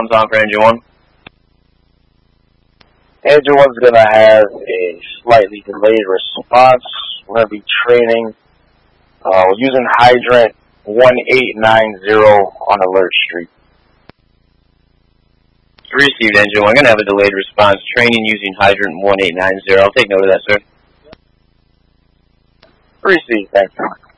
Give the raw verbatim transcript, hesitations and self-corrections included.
comms on for Engine one. Engine one's going to have a slightly delayed response. We're going to be training uh, using hydrant one eight nine zero on Alert Street. Received, Engine one. Going to have a delayed response. Training using hydrant one eight nine zero. I'll take note of that, sir. Received, thank you.